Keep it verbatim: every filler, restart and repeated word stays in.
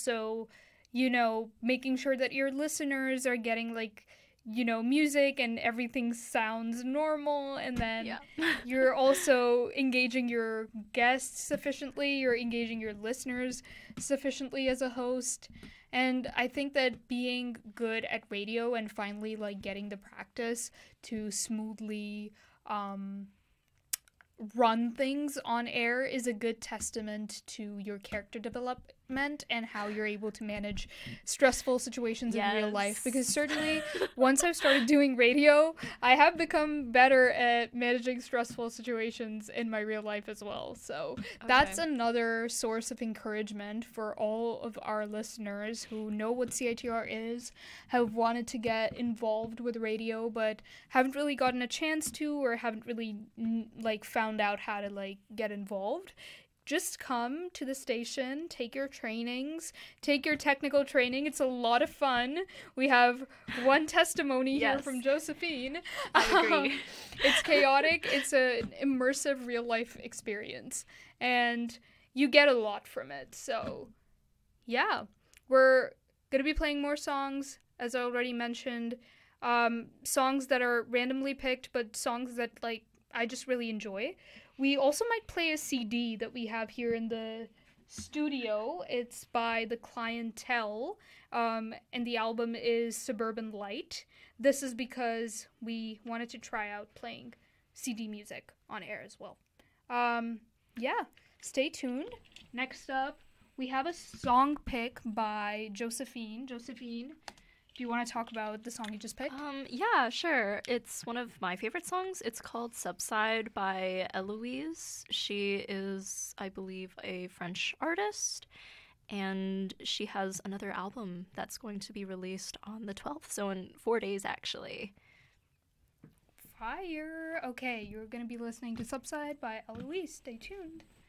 also, you know, making sure that your listeners are getting like, you know, music and everything sounds normal, and then Yeah. you're also engaging your guests sufficiently, you're engaging your listeners sufficiently as a host. And I think that being good at radio and finally like getting the practice to smoothly um run things on air is a good testament to your character development and how you're able to manage stressful situations in real life. Because Yes. certainly, once I've started doing radio, I have become better at managing stressful situations in my real life as well. So that's Okay. another source of encouragement for all of our listeners who know what C I T R is, have wanted to get involved with radio, but haven't really gotten a chance to, or haven't really n- like found out how to like get involved. Just come to the station, take your trainings, take your technical training. It's a lot of fun. We have one testimony here Yes. from Josephine. I agree. Um, it's chaotic. It's an immersive real life experience, and you get a lot from it. So, yeah, we're gonna be playing more songs, as I already mentioned. Um, songs that are randomly picked, but songs that like I just really enjoy. We also might play a C D that we have here in the studio. It's by The Clientele, um, and the album is Suburban Light. This is because we wanted to try out playing C D music on air as well. Um, yeah, stay tuned. Next up, we have a song pick by Josephine. Josephine, do you want to talk about the song you just picked? Um, yeah, sure. It's one of my favorite songs. It's called Subside by Eloise. She is, I believe, a French artist, and she has another album that's going to be released on the twelfth, so in four days, actually. Fire. Okay, you're going to be listening to Subside by Eloise. Stay tuned.